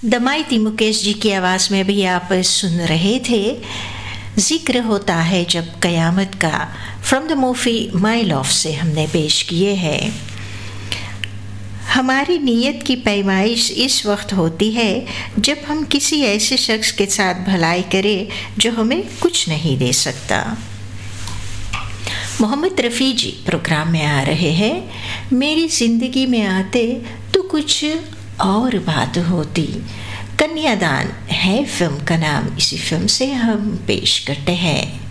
दमाइती मुकेश जी की आवाज़ में भी आप सुन रहे थे। जिक्र होता है जब कयामत का, from the movie mile of से हमने पेश किए हैं। हमारी नीयत की पैमाइश इस वक्त होती है जब हम किसी ऐसे शख्स के साथ भलाई करें जो हमें कुछ नहीं दे सकता। मोहम्मद रफ़ी जी प्रोग्राम में आ रहे हैं। मेरी ज़िंदगी में आते तो कुछ और बात होती। कन्यादान है फिल्म का नाम, इसी फिल्म से हम पेश करते हैं।